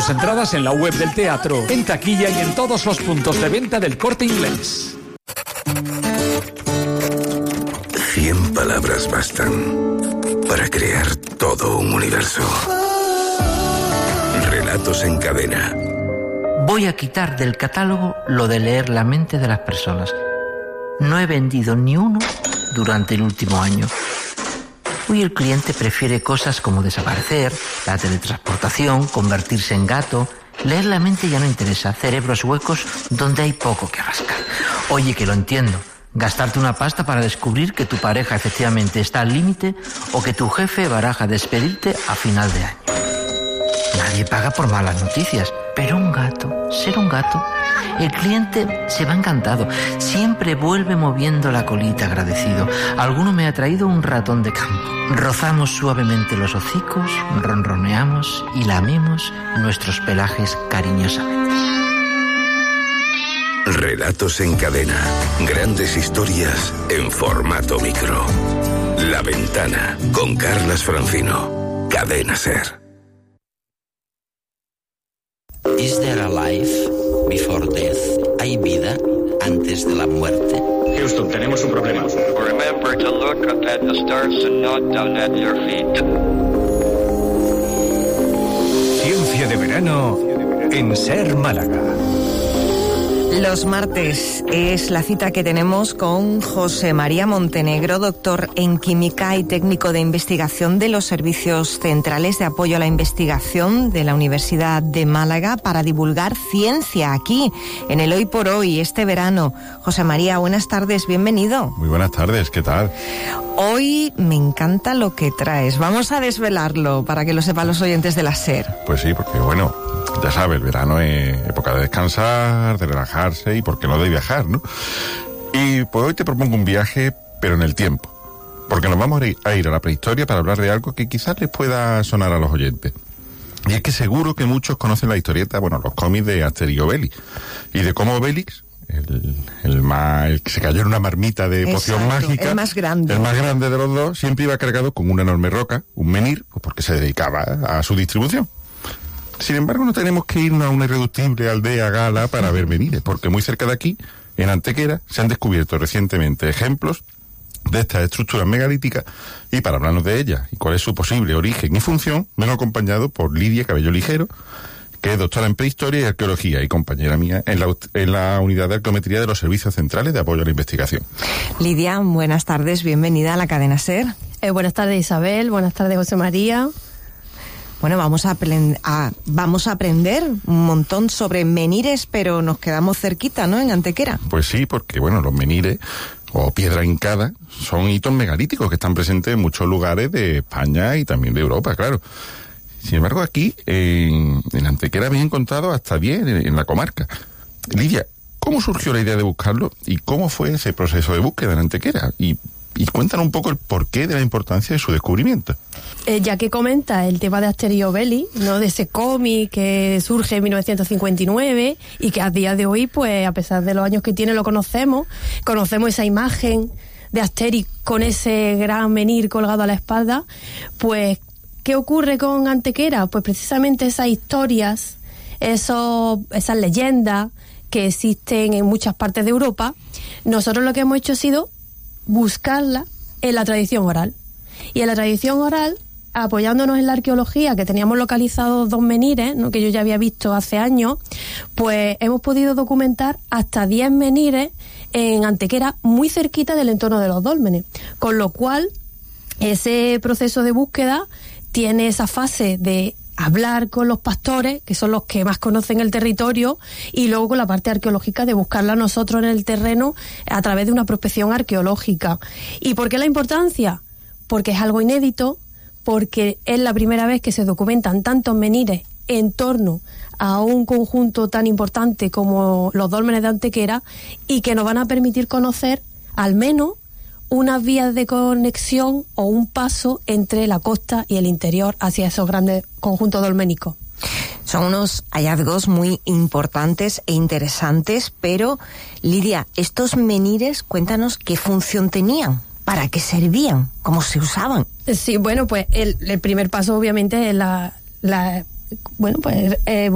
tus entradas en la web del teatro, en taquilla y en todos los puntos de venta del Corte Inglés. 100 palabras bastan para crear todo un universo. Relatos en cadena. Voy a quitar del catálogo lo de leer la mente de las personas. No he vendido ni uno durante el último año. Hoy el cliente prefiere cosas como desaparecer, la teletransportación, convertirse en gato. Leer la mente ya no interesa, cerebros huecos donde hay poco que rascar. Oye, que lo entiendo. Gastarte una pasta para descubrir que tu pareja efectivamente está al límite o que tu jefe baraja despedirte a final de año. Nadie paga por malas noticias, pero un gato, ser un gato, el cliente se va encantado. Siempre vuelve moviendo la colita agradecido. Alguno me ha traído un ratón de campo. Rozamos suavemente los hocicos, ronroneamos y lamemos nuestros pelajes cariñosamente. Relatos en cadena. Grandes historias en formato micro. La Ventana, con Carlas Francino. Cadena SER. Is there a life before death? ¿Hay vida antes de la muerte? Houston, tenemos un problema. Remember to look up at the stars and not down at your feet. Ciencia de verano en SER Málaga. Los martes es la cita que tenemos con José María Montenegro, doctor en Química y técnico de investigación de los Servicios Centrales de Apoyo a la Investigación de la Universidad de Málaga, para divulgar ciencia aquí, en el Hoy por Hoy, este verano. José María, buenas tardes, bienvenido. Muy buenas tardes, ¿qué tal? Hoy me encanta lo que traes. Vamos a desvelarlo para que lo sepan los oyentes de la SER. Pues sí, porque bueno, ya sabes, el verano es época de descansar, de relajarse y por qué no de viajar, ¿no? Y pues hoy te propongo un viaje, pero en el tiempo. Porque nos vamos a ir a la prehistoria para hablar de algo que quizás les pueda sonar a los oyentes. Y es que seguro que muchos conocen la historieta, bueno, los cómics de Asterix y Obelix. Y de cómo Obelix, el que se cayó en una marmita de poción mágica, el más grande de los dos, siempre iba cargado con una enorme roca, un menhir, pues porque se dedicaba a su distribución. Sin embargo, no tenemos que irnos a una irreductible aldea gala para ver menhires, porque muy cerca de aquí, en Antequera, se han descubierto recientemente ejemplos de estas estructuras megalíticas, y para hablarnos de ellas y cuál es su posible origen y función, vengo acompañado por Lidia Cabello Ligero, que es doctora en prehistoria y arqueología y compañera mía en la unidad de arqueometría de los Servicios Centrales de Apoyo a la Investigación. Lidia, buenas tardes, bienvenida a la cadena SER. Buenas tardes, Isabel, buenas tardes, José María. Bueno, vamos a aprender un montón sobre menhires, pero nos quedamos cerquita, ¿no?, en Antequera. Pues sí, porque bueno, los menhires o piedra hincada son hitos megalíticos que están presentes en muchos lugares de España y también de Europa, claro. Sin embargo, aquí en Antequera habéis encontrado hasta 10 en la comarca. Lidia, ¿cómo surgió la idea de buscarlo y cómo fue ese proceso de búsqueda en Antequera? Y cuéntanos un poco el porqué de la importancia de su descubrimiento. Ya que comenta el tema de Asterix y Obelix, ¿no?, de ese cómic que surge en 1959 y que a día de hoy, pues a pesar de los años que tiene, lo conocemos esa imagen de Asterix con ese gran menhir colgado a la espalda. Pues, ¿qué ocurre con Antequera? Pues precisamente esas historias, esas leyendas que existen en muchas partes de Europa, nosotros lo que hemos hecho ha sido buscarla en la tradición oral. Y en la tradición oral, apoyándonos en la arqueología, que teníamos localizados 2 menhires, ¿no?, que yo ya había visto hace años, pues hemos podido documentar hasta 10 menhires en Antequera, muy cerquita del entorno de los dólmenes. Con lo cual, ese proceso de búsqueda tiene esa fase de hablar con los pastores, que son los que más conocen el territorio, y luego con la parte arqueológica de buscarla nosotros en el terreno a través de una prospección arqueológica. ¿Y por qué la importancia? Porque es algo inédito, porque es la primera vez que se documentan tantos menhires en torno a un conjunto tan importante como los dólmenes de Antequera, y que nos van a permitir conocer al menos unas vías de conexión o un paso entre la costa y el interior hacia esos grandes conjuntos dolménicos. Son unos hallazgos muy importantes e interesantes, pero Lidia, estos menhires, cuéntanos qué función tenían, para qué servían, cómo se usaban. Sí, bueno, pues el primer paso obviamente es